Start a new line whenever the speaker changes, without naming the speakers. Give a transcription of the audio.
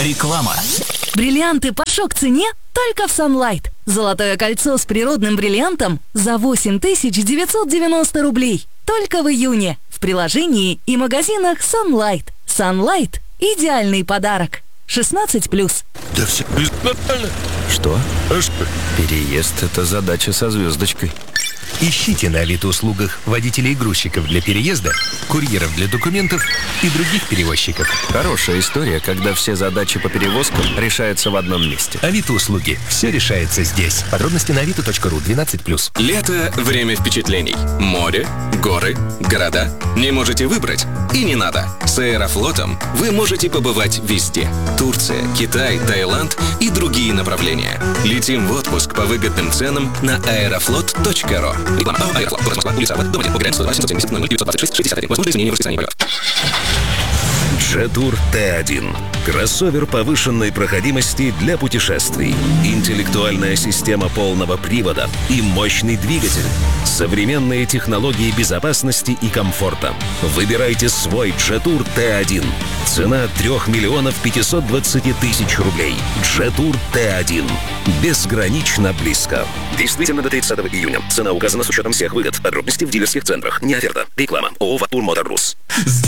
Реклама.
Бриллианты по шок-цене только в Sunlight. Золотое кольцо с природным бриллиантом за 8990 рублей. Только в июне. В приложении и магазинах Sunlight. Sunlight – идеальный подарок. 16+.
Да все нормально.
Что? Переезд – это задача со звездочкой.
Ищите на Авито-услугах водителей и грузчиков для переезда, курьеров для документов и других перевозчиков.
Хорошая история, когда все задачи по перевозкам решаются в одном месте.
Авито-услуги. Все решается здесь. Подробности на avito.ru 12+.
Лето – время впечатлений. Море, горы, города. Не можете выбрать? И не надо. С Аэрофлотом вы можете побывать везде. Турция, Китай, Таиланд и другие направления. Летим в отпуск по выгодным ценам на aeroflot.ru. Реклама. Аэрофлот. Город Москва. Улица Абад. Дом 1. Погреб 102 770 00 926 61. Возможно изменение в расписании полетов.
Jetour T1. Кроссовер повышенной проходимости для путешествий. Интеллектуальная система полного привода и мощный двигатель. Современные технологии безопасности и комфорта. Выбирайте свой Jetour T1. Цена 3 520 000 рублей. Jetour T1. Безгранично близко. Действительно до 30 июня. Цена указана с учетом всех выгод. Подробности в дилерских центрах. Не оферта. Реклама. ООО «Ватур Мотор Рус».